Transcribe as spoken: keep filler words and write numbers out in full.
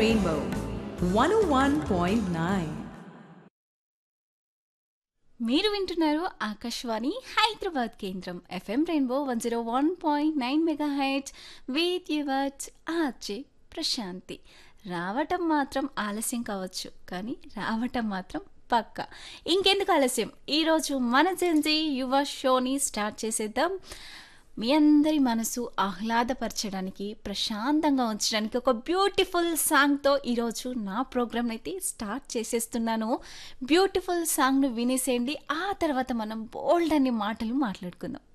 Rainbow one oh one point nine. మీరు వింటున్నారు ఆకాశవాణి హైదరాబాద్ కేంద్రం FM rainbow one zero one point nine mega heights with yours RJ Prashanti. రావటం మాత్రం ఆలస్యం కావచ్చు, కానీ రావటం మాత్రం పక్క. ఇంకెందుకు ఆలస్యం, ఈరోజు మన జెన్జీ యువ షోని స్టార్ట్ చేసేద్దాం. మీ అందరి మనసు ఆహ్లాదపరచడానికి, ప్రశాంతంగా ఉంచడానికి ఒక బ్యూటిఫుల్ సాంగ్తో ఈరోజు నా ప్రోగ్రామ్ అయితే స్టార్ట్ చేసేస్తున్నాను. బ్యూటిఫుల్ సాంగ్ను వినేసేయండి, ఆ తర్వాత మనం బోల్డ్ అనే మాటలు మాట్లాడుకుందాం.